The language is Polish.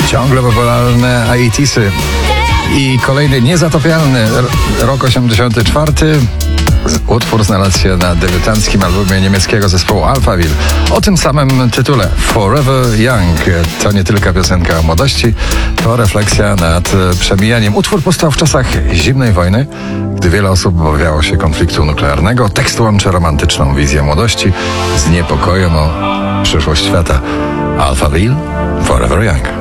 Ciągle popularne AETsy i kolejny niezatopialny rok 84. Utwór znalazł się na debiutanckim albumie niemieckiego zespołu Alphaville o tym samym tytule Forever Young. To nie tylko piosenka o młodości, to refleksja nad przemijaniem. Utwór powstał w czasach zimnej wojny, gdy wiele osób obawiało się konfliktu nuklearnego. Tekst łączy romantyczną wizję młodości z niepokojem o przyszłość świata. Alphaville, Forever Young.